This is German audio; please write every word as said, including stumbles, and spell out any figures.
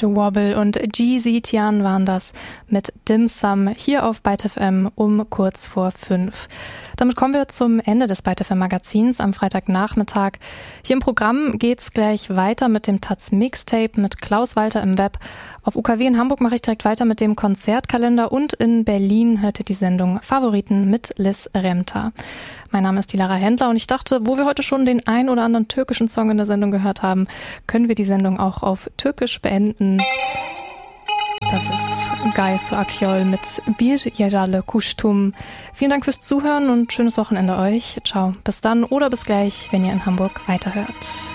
Wobble und Jeezy Tian waren das mit Dim Sum hier auf Byte F M um kurz vor fünf. Damit kommen wir zum Ende des Byte F M Magazins am Freitagnachmittag. Hier im Programm geht's gleich weiter mit dem Taz Mixtape mit Klaus Walter im Web. Auf U K W in Hamburg mache ich direkt weiter mit dem Konzertkalender und in Berlin hört ihr die Sendung Favoriten mit Liz Remter. Mein Name ist die Lara Händler und ich dachte, wo wir heute schon den ein oder anderen türkischen Song in der Sendung gehört haben, können wir die Sendung auch auf Türkisch beenden. Das ist Gaye Su Akyol mit Bir Yaralı Kuştum. Vielen Dank fürs Zuhören und schönes Wochenende euch. Ciao. Bis dann oder bis gleich, wenn ihr in Hamburg weiterhört.